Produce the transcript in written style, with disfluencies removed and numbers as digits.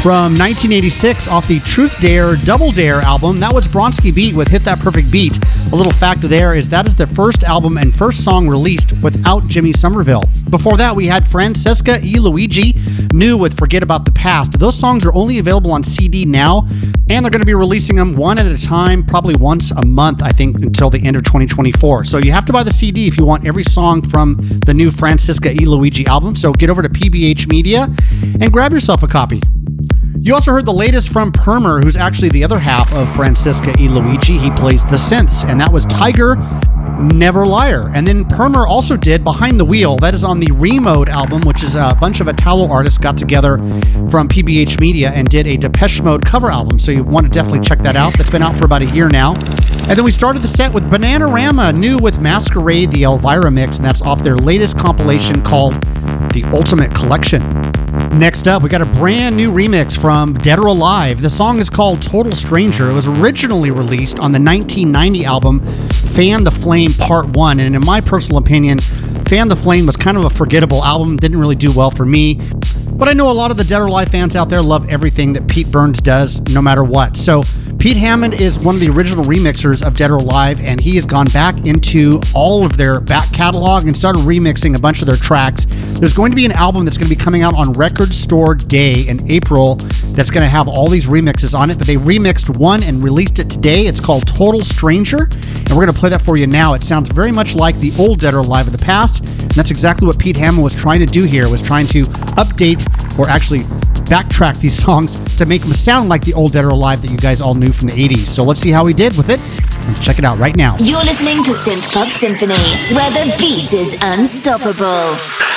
From 1986 off the Truth Dare Double Dare album. That was Bronski Beat with Hit That Perfect Beat. A little fact there is that is the first album and first song released without Jimmy Somerville. Before that, we had Francesca E. Luigi, New with Forget About the Past. Those songs are only available on CD now, and they're going to be releasing them one at a time, probably once a month, I think, until the end of 2024. So you have to buy the CD if you want every song from the new Francesca E. Luigi album. So get over to PBH Media and grab yourself a copy. You also heard the latest from Permer, who's actually the other half of Francesca E. Luigi. He plays the synths, and that was Tiger, Never Liar. And then Permer also did Behind the Wheel. That is on the Remode album, which is a bunch of Italo artists got together from PBH Media and did a Depeche Mode cover album. So you want to definitely check that out. That's been out for about a year now. And then we started the set with Bananarama, New with Masquerade, the Elvira mix, and that's off their latest compilation called The Ultimate Collection. Next up, we got a brand new remix from Dead or Alive. The song is called Total Stranger. It was originally released on the 1990 album Fan the Flame Part 1. And in my personal opinion, Fan the Flame was kind of a forgettable album. Didn't really do well for me. But I know a lot of the Dead or Alive fans out there love everything that Pete Burns does, no matter what. So Pete Hammond is one of the original remixers of Dead or Alive, and he has gone back into all of their back catalog and started remixing a bunch of their tracks. There's going to be an album that's going to be coming out on Record Store Day in April that's going to have all these remixes on it, but they remixed one and released it today. It's called Total Stranger, and we're going to play that for you now. It sounds very much like the old Dead or Alive of the past, and that's exactly what Pete Hammond was trying to do here, was trying to update or actually backtrack these songs to make them sound like the old Dead or Alive that you guys all knew from the 80s. So let's see how he did with it. Let's check it out right now. You're listening to Synth Pop Symphony, where the beat is unstoppable.